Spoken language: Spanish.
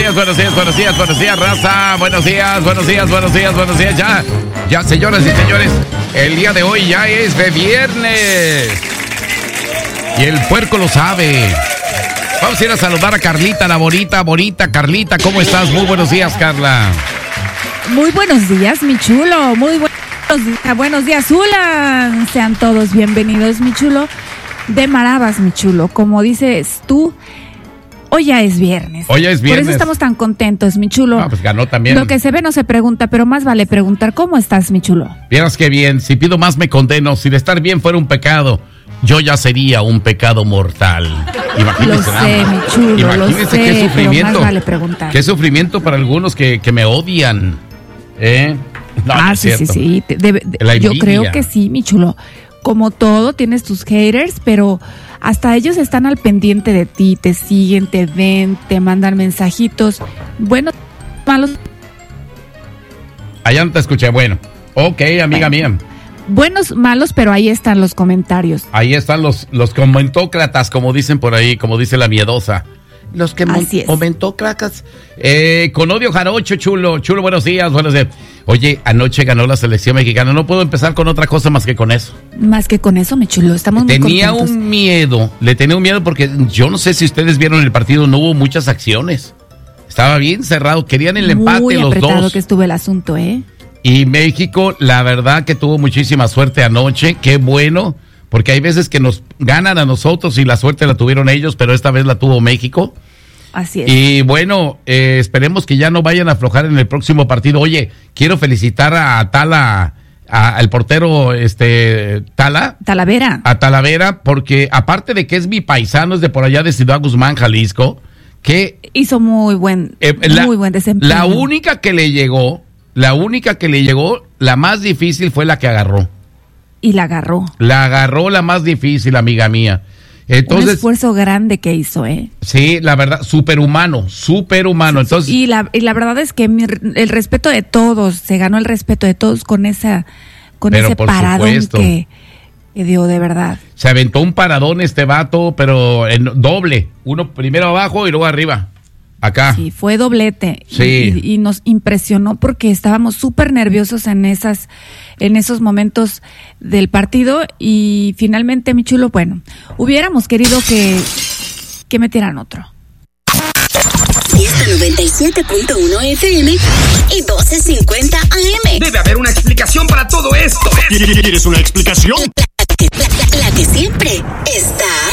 raza. Buenos días. Ya, señoras y señores, el día de hoy ya es de viernes. Y el puerco lo sabe. Vamos a ir a saludar a Carlita, la bonita. Carlita, ¿cómo estás? Muy buenos días, Carla. Muy buenos días, mi chulo. Buenos días, Zula. Sean todos bienvenidos, mi chulo. De maravas, mi chulo. Como dices tú, hoy ya es viernes. Por eso estamos tan contentos, mi chulo. Ah, pues ganó también. Lo que se ve no se pregunta, pero más vale preguntar. ¿Cómo estás, mi chulo? Vieras qué bien. Si pido más me condeno. Si de estar bien fuera un pecado, yo ya sería un pecado mortal. Imagínese. Lo sé, mi chulo. Imagínese qué sufrimiento. Pero más vale preguntar. Qué sufrimiento para algunos que me odian. No, sí. Yo creo que sí, mi chulo. Como todo, tienes tus haters, pero hasta ellos están al pendiente de ti, te siguen, te ven, te mandan mensajitos. Buenos, malos. Allá no te escuché. Bueno, ok, amiga mía. Buenos, malos, pero ahí están los comentarios. Ahí están los comentócratas, como dicen por ahí, como dice la miedosa. Los que comentócratas. Con odio jarocho, chulo, buenos días. Oye, anoche ganó la selección mexicana. No puedo empezar con otra cosa más que con eso. Más que con eso, mi chulo, estamos muy contentos. Le tenía un miedo porque yo no sé si ustedes vieron el partido, no hubo muchas acciones. Estaba bien cerrado, querían el empate los dos. Muy apretado que estuvo el asunto, Y México, la verdad que tuvo muchísima suerte anoche, qué bueno. Porque hay veces que nos ganan a nosotros y la suerte la tuvieron ellos, pero esta vez la tuvo México. Así es. Y bueno, esperemos que ya no vayan a aflojar en el próximo partido. Oye, quiero felicitar a Tala, al portero Talavera. A Talavera, porque aparte de que es mi paisano, es de por allá de Ciudad Guzmán, Jalisco, que hizo muy buen desempeño. La única que le llegó, la más difícil fue la que agarró. Y la agarró. La agarró la más difícil, amiga mía. Entonces, un esfuerzo grande que hizo, Sí, la verdad, superhumano. Entonces, y la verdad es que el respeto de todos, se ganó el respeto de todos con ese paradón que dio, de verdad. Se aventó un paradón este vato, pero en doble. Uno primero abajo y luego arriba. Acá. Sí, fue doblete. Sí. Y nos impresionó porque estábamos súper nerviosos en esos momentos del partido y finalmente, mi chulo, bueno, hubiéramos querido que metieran otro. Fiesta 97.1 FM y 1250 AM. Debe haber una explicación para todo esto. ¿Quieres una explicación? La que siempre está